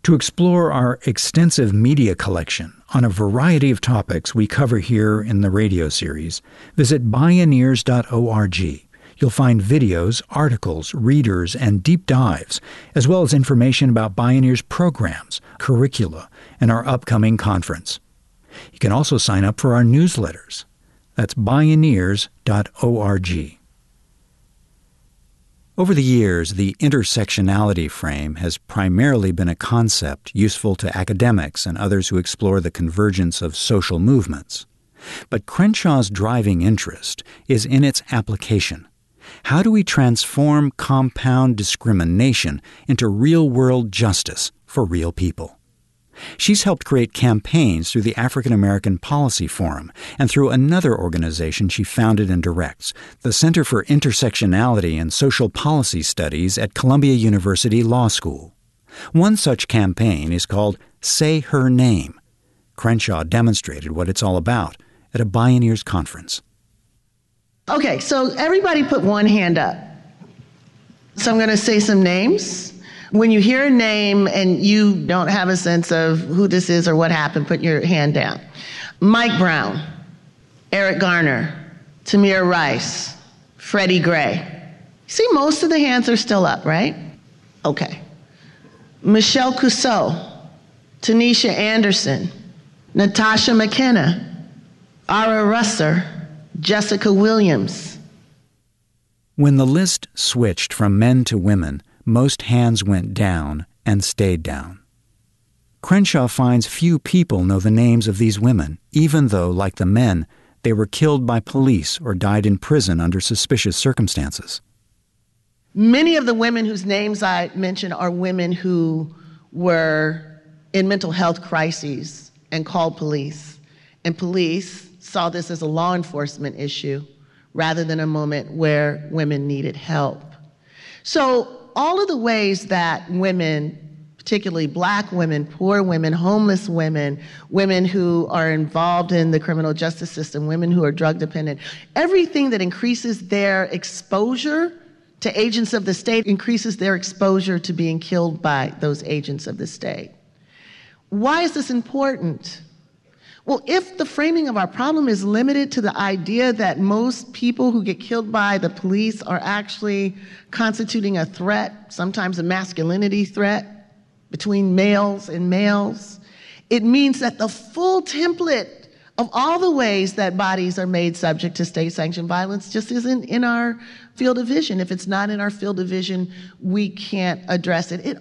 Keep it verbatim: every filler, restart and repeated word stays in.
To explore our extensive media collection on a variety of topics we cover here in the radio series, visit bioneers dot org. You'll find videos, articles, readers, and deep dives, as well as information about Bioneers programs, curricula, and our upcoming conference. You can also sign up for our newsletters. That's bioneers dot org. Over the years, the intersectionality frame has primarily been a concept useful to academics and others who explore the convergence of social movements. But Crenshaw's driving interest is in its application. How do we transform compound discrimination into real-world justice for real people? She's helped create campaigns through the African American Policy Forum and through another organization she founded and directs, the Center for Intersectionality and Social Policy Studies at Columbia University Law School. One such campaign is called Say Her Name. Crenshaw demonstrated what it's all about at a Bioneers conference. Okay, so everybody put one hand up. So I'm going to say some names. When you hear a name and you don't have a sense of who this is or what happened, put your hand down. Mike Brown, Eric Garner, Tamir Rice, Freddie Gray. See, most of the hands are still up, right? Okay. Michelle Cusseau, Tanisha Anderson, Natasha McKenna, Ara Russer, Jessica Williams. When the list switched from men to women, most hands went down and stayed down. Crenshaw finds few people know the names of these women, even though, like the men, they were killed by police or died in prison under suspicious circumstances. Many of the women whose names I mentioned are women who were in mental health crises and called police. And police saw this as a law enforcement issue rather than a moment where women needed help. So all of the ways that women, particularly black women, poor women, homeless women, women who are involved in the criminal justice system, women who are drug dependent, everything that increases their exposure to agents of the state increases their exposure to being killed by those agents of the state. Why is this important? Well, if the framing of our problem is limited to the idea that most people who get killed by the police are actually constituting a threat, sometimes a masculinity threat between males and males, it means that the full template of all the ways that bodies are made subject to state-sanctioned violence just isn't in our field of vision. If it's not in our field of vision, we can't address it. It